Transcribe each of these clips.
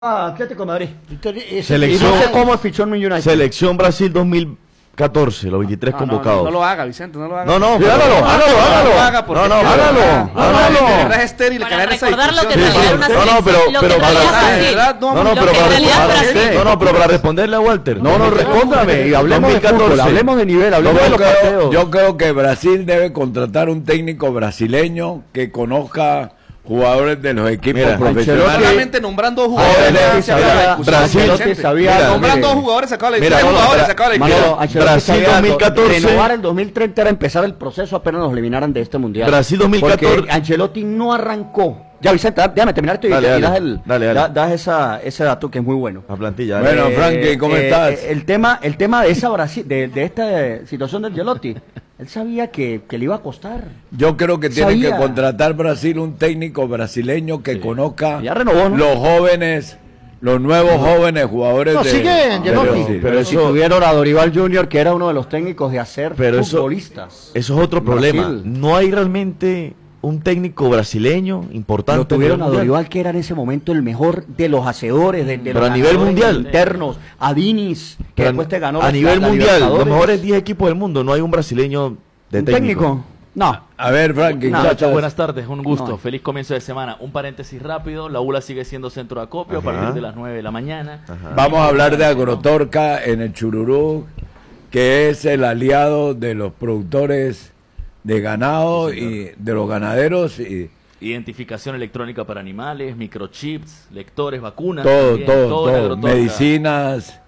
Atlético de Madrid. Selección, y no sé cómo fichó en United. Selección Brasil 2014, los 23 convocados. No lo haga, Vicente, no lo haga. No, hágalo. hágalo. Es estéril Para caer esa recordar lo que discusión. en realidad era una pero para responderle a Walter. No, respóndame y hablemos de fútbol, hablemos de nivel, hablemos de los partidos. Yo creo que Brasil debe contratar un técnico brasileño que conozca jugadores de los equipos profesionales. Solamente nombrando jugadores nombrando jugadores se acaba la discusión. Brasil 2014. Renovar el 2030 era empezar el proceso apenas nos eliminaran de este mundial. Brasil 2014. Porque Ancelotti no arrancó. Ya, Vicente, déjame terminar esto y das ese dato que es muy bueno. La plantilla. Bueno, Frankie, ¿cómo estás? El tema de esa Brasil, de esta situación de Ancelotti, él sabía que le iba a costar. Yo creo que tiene que contratar Brasil un técnico brasileño que conozca los jóvenes, los nuevos jóvenes jugadores de Brasil. Pero si tuvieron a Dorival Junior, que era uno de los técnicos de hacer futbolistas. Eso es otro problema. No hay realmente un técnico brasileño importante. Lo tuvieron a Dorival, que era en ese mommomento el mejor de los hacedores, de los a nivel mundial internos, a Dinis, que después te ganó a nivel mundial, los mejores 10 equipos del mundo, no hay un brasileño de técnico. No. A ver, Frankie. Muchachos, buenas tardes, un gusto, feliz comienzo de semana. Un paréntesis rápido, la ULA sigue siendo centro de acopio a partir de las 9 de la mañana. Vamos a hablar de Agrotorca en el Chururú, que es el aliado de los productores de ganado y de los ganaderos y identificación electrónica para animales, microchips, lectores, vacunas, todo, medicinas,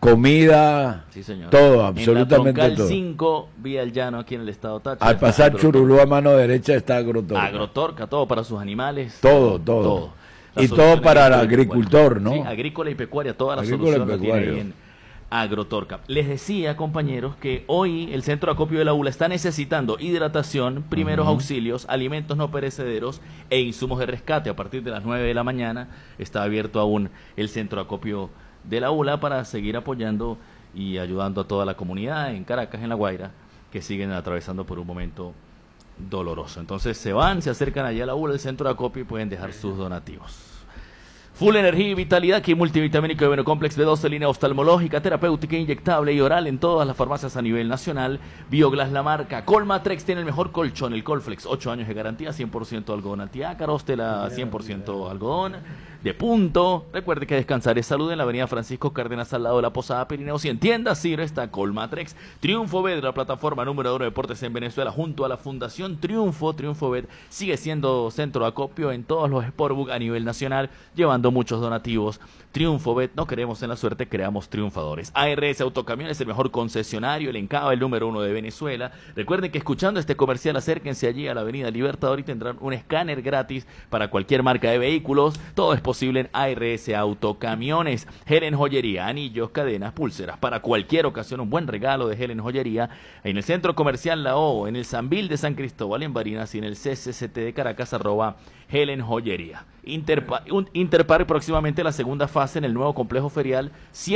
comida, todo, absolutamente en la todo. 5 vía el llano aquí en el estado Táchira. Al pasar Chururú a mano derecha está Agrotorca. Agrotorca, todo para sus animales. Todo. Y todo para el agricultor, ¿no? Sí, agrícola y pecuaria, todas las soluciones las tiene ahí en Agrotorca. Les decía, compañeros, que hoy el centro de acopio de la ULA está necesitando hidratación, primeros auxilios, alimentos no perecederos e insumos de rescate. A partir de las 9 de la mañana está abierto aún el centro de acopio de la ULA para seguir apoyando y ayudando a toda la comunidad en Caracas, en La Guaira, que siguen atravesando por un momento doloroso. Entonces se acercan allá a la ULA, el centro de acopio, y pueden dejar sus donativos. Full energía y vitalidad, aquí multivitamínico de Venocomplex B12, línea oftalmológica, terapéutica, inyectable y oral en todas las farmacias a nivel nacional. Bioglas la marca. Colmatrex tiene el mejor colchón, el Colflex, 8 años de garantía, 100% algodón antiácaros, tela 100% algodón de punto. Recuerde que descansar es salud en la avenida Francisco Cárdenas al lado de la Posada Pirineos, y en tiendas Ciro está Colmatrex. Triunfo Bet, la plataforma número 1 de deportes en Venezuela, junto a la Fundación Triunfo. Triunfo Bet sigue siendo centro de acopio en todos los sportbook a nivel nacional, llevando muchos donativos. Triunfo Bet, no queremos en la suerte, creamos triunfadores. ARS Autocamiones, el mejor concesionario, el Encaba, el número 1 de Venezuela. Recuerden que escuchando este comercial, acérquense allí a la avenida Libertador y tendrán un escáner gratis para cualquier marca de vehículos. Todo es posible en ARS Autocamiones. Helen Joyería, anillos, cadenas, pulseras, para cualquier ocasión, un buen regalo de Helen Joyería. En el Centro Comercial La O, en el Sambil de San Cristóbal, en Barinas, y en el CCCT de Caracas, @Helen Joyería. Interpark, próximamente la segunda fase en el nuevo complejo ferial.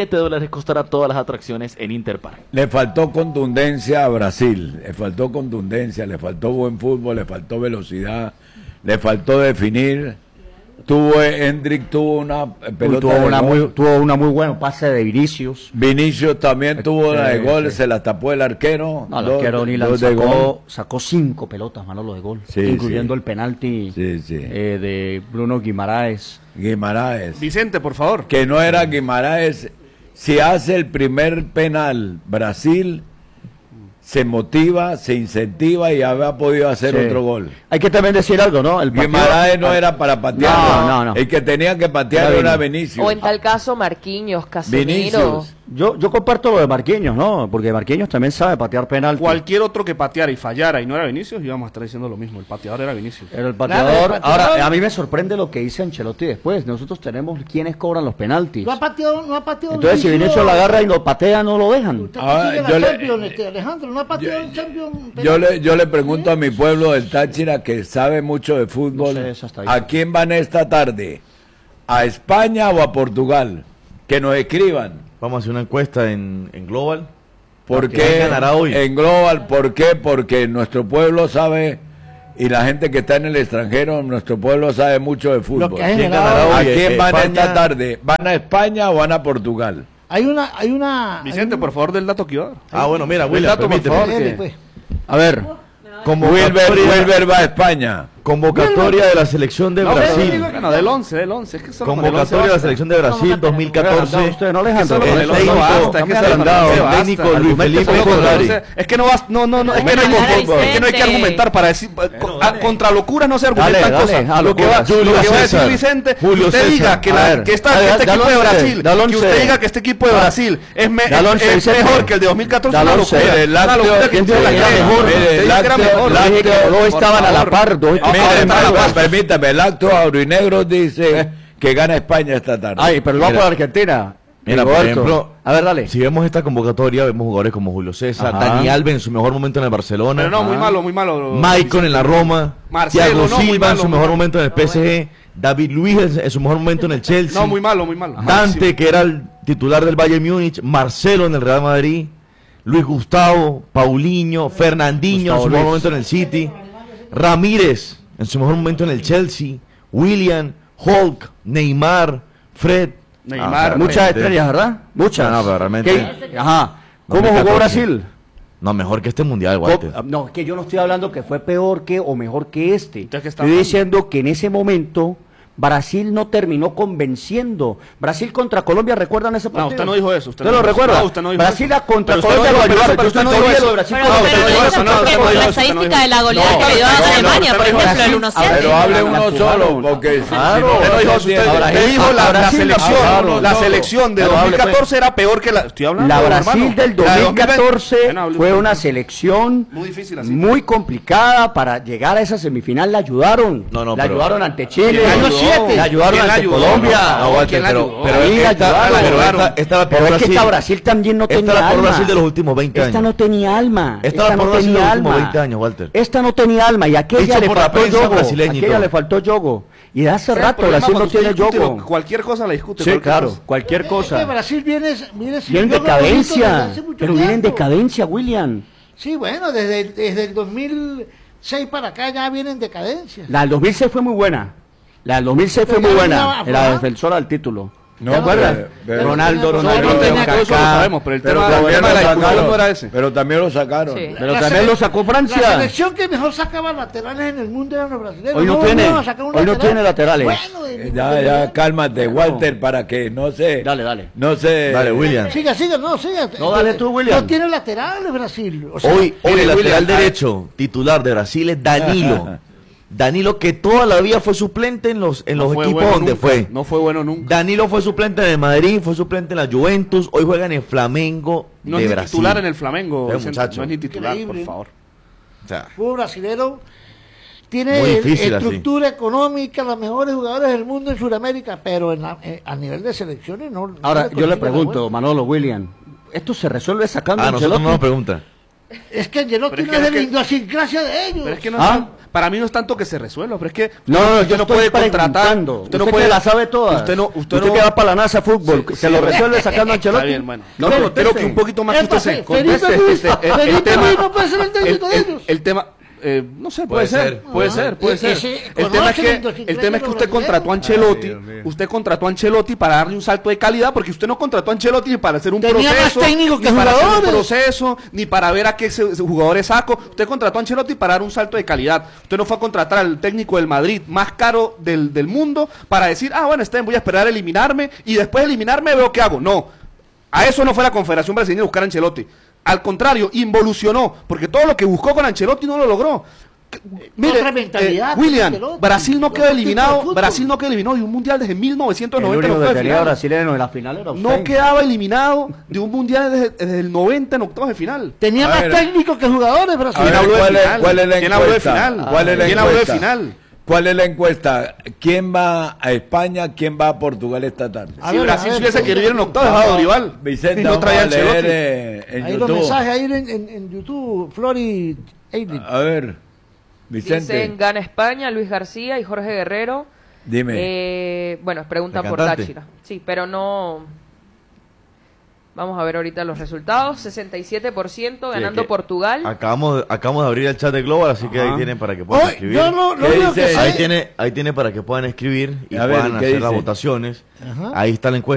$7 costará todas las atracciones en Interpark. Le faltó contundencia a Brasil, le faltó buen fútbol, le faltó velocidad, le faltó definir. Hendrik tuvo una pelota tuvo una muy buena pase de Vinicius también tuvo una de gol, se la tapó el arquero. No, el arquero sacó 5 pelotas, Manolo, de gol, incluyendo el penalti de Bruno Guimaraes. Vicente, por favor. Que no era Guimaraes. Si hace el primer penal Brasil, se motiva, se incentiva y había podido hacer otro gol. Hay que también decir algo, ¿no? El Guimaraes no era para patear. No. El que tenía que patear era Vinicius. O en tal caso Marquinhos, Casemiro. Yo comparto lo de Marquinhos, ¿no? Porque Marquinhos también sabe patear penal. Cualquier otro que pateara y fallara y no era Vinicius, íbamos a estar diciendo lo mismo. El pateador era Vinicius. Era el pateador. Ahora, a mí me sorprende lo que dice Ancelotti después. Nosotros tenemos quienes cobran los penaltis. No ha pateado. Entonces, si Vinicius la agarra y lo patea, no lo dejan. Alejandro, no ha pateado el Champions. Yo le pregunto a mi pueblo del Táchira, que sabe mucho de fútbol, no sé, ¿a quién van esta tarde? ¿A España o a Portugal? Que nos escriban. Vamos a hacer una encuesta en Global. ¿Por qué ganará hoy? En Global, ¿por qué? Porque nuestro pueblo sabe y la gente que está en el extranjero, nuestro pueblo sabe mucho de fútbol. Lo que ha generado, ¿A quién van España, esta tarde? ¿Van a España o van a Portugal? hay una Vicente, por favor, del dato que iba a dar. Ah, bueno, mira, William, dato, por permíteme. favor. pues. A ver, Wilber va a España. Convocatoria de la selección de Brasil. Bueno, del 11. Es que solo con el 11 Convocatoria de la basta. selección de Brasil 2014. usted, no, Alejandro. Solo con el 11 técnico, basta, es que solo con el Brandao, 11 basta. técnico Luis Argumente Felipe solo con el Solari. 11. Es que no vas, no, es que no hay que argumentar para decir, contra locuras no se argumentan Dale, cosas. dale, Lo que va a César. decir Vicente, Julio que usted César. diga que A ver, este dale, equipo dale de 11, Brasil, dale que 11. usted diga que este equipo de Brasil es Dale 11, Vicente. mejor que el de 2014, Dale una 11. locura. El Una lácteo, locura que ¿quién usted dijo que era cree. mejor? Usted dice que era mejor. Yo dije que los dos Por estaban a la favor. par, dos Ah, Mire, permítame, el acto aurinegro dice que gana España esta tarde. Ay, pero va por Argentina. Mira, por Roberto. ejemplo, a ver, dale. Si vemos esta convocatoria, vemos jugadores como Julio César, Ajá. Dani Alves en su mejor momento en el Barcelona, Pero no, muy malo, muy malo. Maicon en la Roma, Marcelo, Thiago no, muy Silva en malo, su muy mejor malo. momento en el PSG, David Luiz en su mejor momento en el Chelsea, No, muy malo, muy malo. Dante, que era el titular del Bayern Múnich, Marcelo en el Real Madrid, Luis Gustavo, Paulinho, Fernandinho en su mejor momento en el City, Ramírez en su mejor momento en el Chelsea, William, Hulk, Neymar, Fred. Neymar, Muchas estrellas, ¿verdad? Muchas. No, pero realmente- ¿Qué? Ajá. ¿Cómo 2014. jugó Brasil? No, mejor que este mundial, Walter. No, que yo no estoy hablando que fue peor que o mejor que este. Entonces, ¿qué está Estoy hablando? diciendo que en ese momento Brasil no terminó convenciendo. Brasil contra Colombia, ¿recuerdan ese partido? No, usted no dijo eso. ¿Usted lo recuerda? No, usted no dijo Brasil eso. contra Pero usted Colombia no lo dijo eso, ayudaron. pero usted no Yo dijo estoy eso. de Brasil Pero, contra usted pero no lo dijo dice eso, no, porque usted no por dijo la eso, usted no estadística dijo de la eso. goleada No, que le dio a pero Alemania, por usted no dijo ejemplo, el eso. 1-7. Pero hable uno solo, porque si Claro. no, Usted no dijo eso, usted dijo la Brasil, selección, claro, la no. selección de Claro, hable, 2014 era peor que la. Estoy hablando. La Brasil hermano. del La de 2014 Bueno, hable fue usted. una selección Muy difícil así. muy complicada para llegar a esa semifinal. La ayudaron. No, no, la pero- ayudaron ante Chile. ¿Quién la ayudó? La ayudaron ¿Quién la ante ayudó? Colombia. No, Walter, ¿quién la pero- ayudó? pero Ahí esta- ayudaron. pero esta la peor Pero es que Brasil. esta Brasil también no Esta tenía es la peor alma. Brasil de los últimos 20 años. Esta no tenía alma. Esta es la no peor Brasil de tenía los últimos alma. 20 años, Walter. Esta no tenía alma y aquella Dicho le por la faltó prensa yogo. brasileña y Aquella todo. le faltó yogo. Y de hace El rato problema Brasil no cuando usted tiene discute yogo. cualquier cosa la discute. Sí, cualquier claro. cosa. Cualquier Es que cosa. Brasil viene sin Viene en yoga bonito decadencia. desde hace mucho Pero viene en tiempo. decadencia, William. Sí, bueno, desde el 2006 para acá ya viene en decadencia. La del 2006 fue muy buena. La del 2006 fue Pero muy ya buena. venía Era aprobada. defensora del título. No, ¿Te acuerdas? pero- Ronaldo, No, Ronaldo, no tenía todo eso lo Kaká. sabemos, pero el Pero tema también de lo la discusión no era sacaron. ese. Pero también lo sacaron. Sí. Pero La también sele- lo sacó La Francia. selección que mejor sacaba laterales en el mundo eran los brasileños. Hoy no tiene. volvieron a sacar un Hoy no lateral. tiene laterales. Bueno, Ya, cálmate, Walter, para que no se... Dale, dale. No se... Dale, William. Siga, siga. No, dale tú, William. No tiene laterales Brasil. O sea, Hoy Mire, el lateral William, derecho titular de Brasil es Danilo. Danilo, que toda la vida fue suplente en los No fue equipos bueno donde nunca, fue. No fue bueno nunca. Danilo fue suplente en el Madrid, fue suplente en la Juventus, hoy juega en el Flamengo No de es ni Brasil. titular en el Flamengo. Vicente, muchacho. No es ni titular, por Increíble. favor. O sea, fútbol brasilero tiene Muy difícil así. estructura económica, los mejores jugadores del mundo en Sudamérica, pero a nivel de selecciones no. Ahora, no yo le consigue la pregunto, vuelta. Manolo, William, ¿esto se resuelve sacando a nosotros no nos Ancelotti? pregunta. Es que Ancelotti Pero es no que es no de es la que- idiosincrasia de ellos. Pero es que no ¿Ah? es tan- para mí no es tanto que se resuelva, pero es que No, yo usted no estoy puede contratar. preguntando. Usted no que puede la sabe todas. Usted que va para la NASA Fútbol, Sí, se sí. lo resuelve sacando a Ancelotti. Está bien, bueno. No, Creo conteste. que un poquito más que Epa, usted se Felipe conteste. Luis, Felipe Luis no puede ser el técnico de ellos. El tema, no sé, puede Puede ser, ser. puede ser, puede ser. Ese- El tema es conocen que los el tema es que brasileños. usted contrató a Ancelotti, usted contrató a Ancelotti para darle un salto de calidad, porque usted no contrató a Ancelotti ni para hacer un Tenía más proceso, técnicos que ni para hacer un jugadores. proceso, ni para ver a qué jugadores saco. Usted contrató a Ancelotti para dar un salto de calidad. Usted no fue a contratar al técnico del Madrid más caro del mundo para decir, bueno, está bien, voy a esperar a eliminarme y después de eliminarme veo qué hago. No, a eso no fue la Confederación Brasileña buscar a Ancelotti. Al contrario, involucionó, porque todo lo que buscó con Ancelotti no lo logró. Mire, Otra mentalidad, William, Ancelotti. Brasil no quedó Otro tipo de eliminado, fútbol. Brasil no quedó eliminado de un mundial desde El 1990. único en octavos que de tenía final. brasileño en la final era usted. No quedaba eliminado de un mundial desde el 90 en octavos de final. Tenía A más ver. técnicos que jugadores A Brasil. ver, habló de ¿cuál es final? la ¿Quién habló de encuesta? final? ¿Cuál es la ¿Quién habló de encuesta? final? ¿Cuál es la encuesta? ¿Quién va a España? ¿Quién va a Portugal esta tarde? A Si ver, Brasil a ver, hubiese sí. querido ir en octavos, dejaba a Dorival. Vicente, y no vamos traía a a Ancelotti. leer en Ahí los YouTube. mensajes ahí en YouTube, Flori Eidlin. A ver, Vicente, Dicen gana España, Luis García y Jorge Guerrero. dime. Bueno, preguntan ¿La por cantante? Táchira. Sí, pero no. Vamos a ver ahorita los resultados. 67% ganando que Portugal. Acabamos de abrir el chat de Global, así que ahí tienen para que puedan escribir. Yo lo único que sé- Ahí tiene para que puedan escribir y A ver, puedan ¿qué hacer las dice? votaciones. Ajá. Ahí está la encuesta.